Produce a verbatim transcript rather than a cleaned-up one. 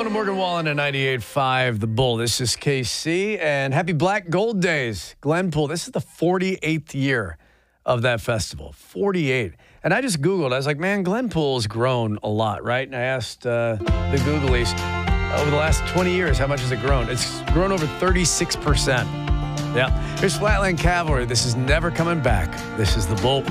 to Morgan Wallen at ninety-eight point five The Bull. This is K C, and happy Black Gold Days, Glenpool. This is the forty-eighth year of that festival. forty-eight. And I just Googled. I was like, man, Glenpool's grown a lot, right? And I asked uh, the Googlies, over the last twenty years, how much has it grown? It's grown over thirty-six percent. Yeah. Here's Flatland Cavalry. This is Never Coming Back. This is The Bull.